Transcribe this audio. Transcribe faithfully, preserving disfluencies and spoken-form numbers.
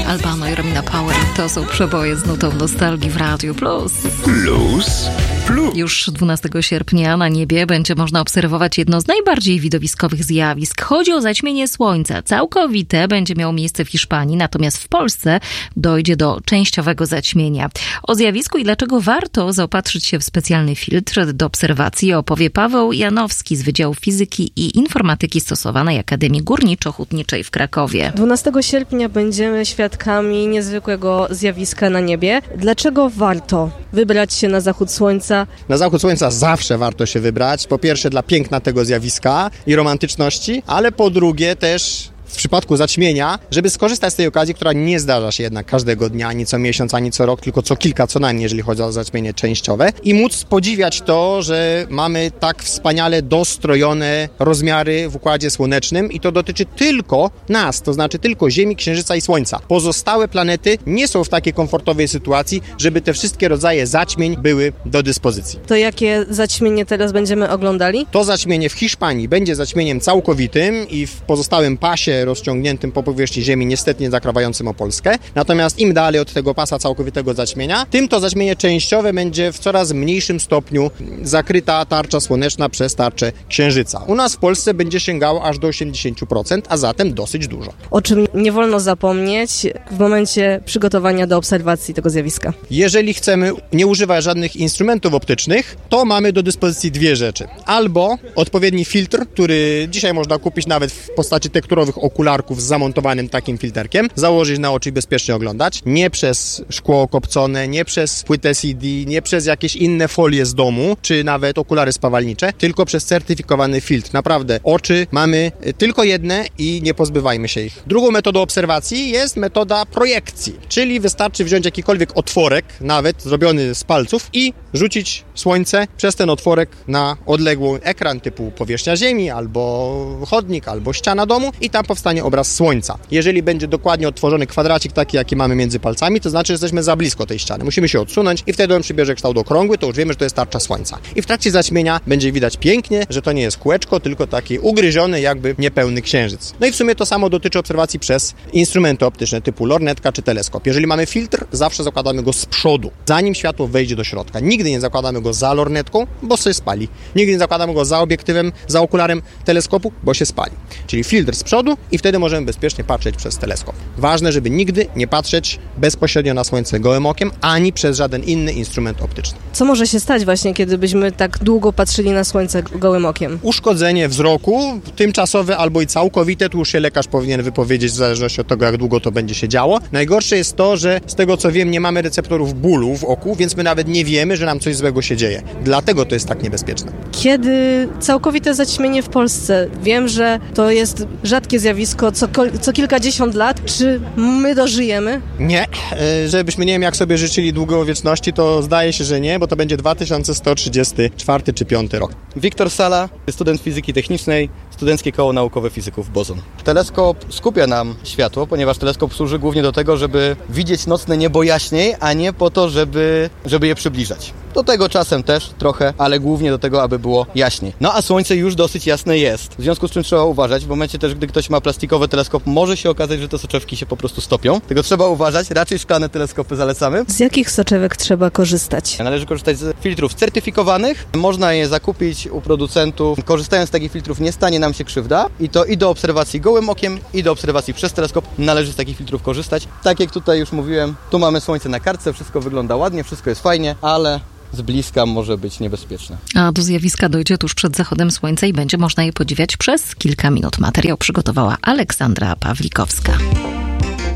Albano i Romina Power. To są przeboje z nutą nostalgii w Radiu Plus. Plus, plus. Już dwunastego sierpnia na niebie będzie można obserwować jedno z najbardziej widowiskowych zjawisk. Chodzi o zaćmienie słońca. Całkowite będzie miało miejsce w Hiszpanii, natomiast w Polsce dojdzie do częściowego zaćmienia. O zjawisku i dlaczego warto zaopatrzyć się w specjalny filtr do obserwacji opowie Paweł Janowski z Wydziału Fizyki i Informatyki Stosowanej Akademii Górniczo-Hutniczej w Krakowie. dwunastego sierpnia będziemy świadkami niezwykłego zjawiska na niebie. Dlaczego warto wybrać się na zachód słońca? Na zachód słońca zawsze warto się wybrać. Po pierwsze dla piękna tego zjawiska i romantyczności, ale po drugie też w przypadku zaćmienia, żeby skorzystać z tej okazji, która nie zdarza się jednak każdego dnia, ani co miesiąc, ani co rok, tylko co kilka co najmniej, jeżeli chodzi o zaćmienie częściowe i móc podziwiać to, że mamy tak wspaniale dostrojone rozmiary w Układzie Słonecznym i to dotyczy tylko nas, to znaczy tylko Ziemi, Księżyca i Słońca. Pozostałe planety nie są w takiej komfortowej sytuacji, żeby te wszystkie rodzaje zaćmień były do dyspozycji. To jakie zaćmienie teraz będziemy oglądali? To zaćmienie w Hiszpanii będzie zaćmieniem całkowitym i w pozostałym pasie rozciągniętym po powierzchni Ziemi, niestety nie zakrywającym o Polskę. Natomiast im dalej od tego pasa całkowitego zaćmienia, tym to zaćmienie częściowe będzie w coraz mniejszym stopniu zakryta tarcza słoneczna przez tarczę Księżyca. U nas w Polsce będzie sięgało aż do osiemdziesiąt procent, a zatem dosyć dużo. O czym nie wolno zapomnieć w momencie przygotowania do obserwacji tego zjawiska? Jeżeli chcemy nie używać żadnych instrumentów optycznych, to mamy do dyspozycji dwie rzeczy. Albo odpowiedni filtr, który dzisiaj można kupić nawet w postaci tekturowych okularków z zamontowanym takim filterkiem, założyć na oczy i bezpiecznie oglądać. Nie przez szkło okopcone, nie przez płytę C D, nie przez jakieś inne folie z domu, czy nawet okulary spawalnicze, tylko przez certyfikowany filtr. Naprawdę, oczy mamy tylko jedne i nie pozbywajmy się ich. Drugą metodą obserwacji jest metoda projekcji, czyli wystarczy wziąć jakikolwiek otworek, nawet zrobiony z palców i rzucić słońce przez ten otworek na odległy ekran typu powierzchnia Ziemi, albo chodnik, albo ściana domu i tam powstanie obraz słońca. Jeżeli będzie dokładnie odtworzony kwadracik taki, jaki mamy między palcami, to znaczy, że jesteśmy za blisko tej ściany. Musimy się odsunąć i wtedy on przybierze kształt okrągły, to już wiemy, że to jest tarcza słońca. I w trakcie zaćmienia będzie widać pięknie, że to nie jest kółeczko, tylko taki ugryziony, jakby niepełny księżyc. No i w sumie to samo dotyczy obserwacji przez instrumenty optyczne typu lornetka czy teleskop. Jeżeli mamy filtr, zawsze zakładamy go z przodu, zanim światło wejdzie do środka. Nigdy nie zakładamy go za lornetką, bo się spali. Nigdy nie zakładamy go za obiektywem, za okularem teleskopu, bo się spali. Czyli filtr z przodu i wtedy możemy bezpiecznie patrzeć przez teleskop. Ważne, żeby nigdy nie patrzeć bezpośrednio na słońce gołym okiem, ani przez żaden inny instrument optyczny. Co może się stać właśnie, kiedy byśmy tak długo patrzyli na słońce gołym okiem? Uszkodzenie wzroku, tymczasowe albo i całkowite, tu już się lekarz powinien wypowiedzieć w zależności od tego, jak długo to będzie się działo. Najgorsze jest to, że z tego co wiem, nie mamy receptorów bólu w oku, więc my nawet nie wiemy, że nam coś złego się dzieje. Dlatego to jest tak niebezpieczne. Kiedy całkowite zaćmienie w Polsce? Wiem, że to jest rzadkie zjawisko co, co kilkadziesiąt lat. Czy my dożyjemy? Nie. Żebyśmy nie wiem, jak sobie życzyli długowieczności, to zdaje się, że nie, bo to będzie dwa tysiące sto trzydziesty czwarty czy piąty rok. Wiktor Sala, student fizyki technicznej, Studenckie Koło Naukowe Fizyków Bozon. Teleskop skupia nam światło, ponieważ teleskop służy głównie do tego, żeby widzieć nocne niebo jaśniej, a nie po to, żeby, żeby je przybliżać. Do tego czasem też trochę, ale głównie do tego, aby było jaśniej. No a słońce już dosyć jasne jest, w związku z czym trzeba uważać. W momencie też, gdy ktoś ma plastikowy teleskop, może się okazać, że te soczewki się po prostu stopią. Tego trzeba uważać, raczej szklane teleskopy zalecamy. Z jakich soczewek trzeba korzystać? Należy korzystać z filtrów certyfikowanych. Można je zakupić u producentów. Korzystając z takich filtrów nie stanie nam się krzywda i to i do obserwacji gołym okiem, i do obserwacji przez teleskop należy z takich filtrów korzystać. Tak jak tutaj już mówiłem, tu mamy słońce na kartce, wszystko wygląda ładnie, wszystko jest fajnie, ale z bliska może być niebezpieczne. A do zjawiska dojdzie tuż przed zachodem słońca i będzie można je podziwiać przez kilka minut. Materiał przygotowała Aleksandra Pawlikowska.